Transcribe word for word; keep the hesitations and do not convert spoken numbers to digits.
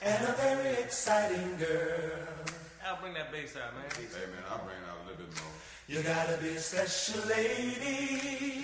and a very exciting girl. I'll bring that bass out, man. Hey, man, I'll bring it out a little bit more. You gotta be a special lady.